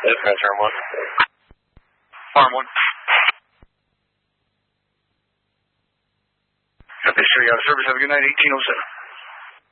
Dispatch, Arm 1. Arm 1. Copy, sure, you out of service. Have a good night, 1807.